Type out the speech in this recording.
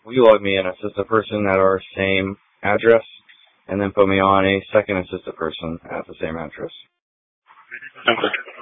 will you log me an assistant person at our same address, and then put me on a second assistant person at the same address? Okay.